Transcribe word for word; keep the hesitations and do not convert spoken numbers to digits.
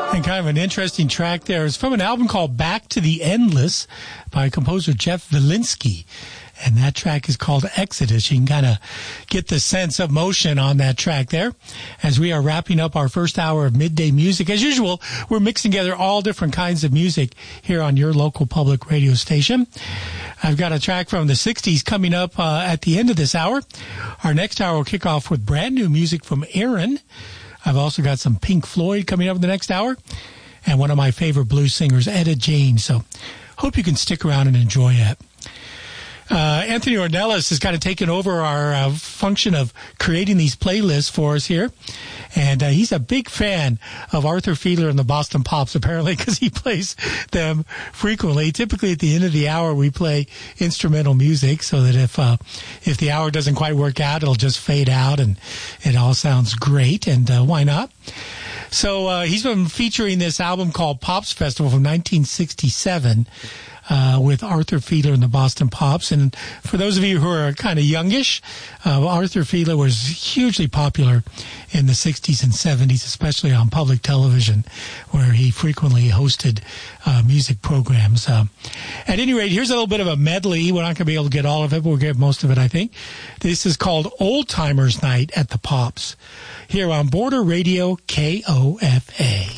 And kind of an interesting track there is from an album called Back to the Endless by composer Jeff Valinsky. And that track is called Exodus. You can kind of get the sense of motion on that track there. As we are wrapping up our first hour of midday music, as usual, we're mixing together all different kinds of music here on your local public radio station. I've got a track from the sixties coming up uh, at the end of this hour. Our next hour will kick off with brand new music from Aaron. I've also got some Pink Floyd coming up in the next hour. And one of my favorite blues singers, Etta James. So hope you can stick around and enjoy it. Uh, Anthony Ornelas has kind of taken over our uh, function of creating these playlists for us here. And uh, he's a big fan of Arthur Fiedler and the Boston Pops, apparently, because he plays them frequently. Typically at the end of the hour, we play instrumental music so that if uh, if the hour doesn't quite work out, it'll just fade out and it all sounds great. And uh, why not? So uh, he's been featuring this album called Pops Festival from nineteen sixty-seven. Uh, with Arthur Fiedler and the Boston Pops. And for those of you who are kind of youngish, uh, Arthur Fiedler was hugely popular in the sixties and seventies, especially on public television, where he frequently hosted uh, music programs. Uh, at any rate, here's a little bit of a medley. We're not going to be able to get all of it, but we'll get most of it, I think. This is called Old Timers Night at the Pops, here on Border Radio K O F A.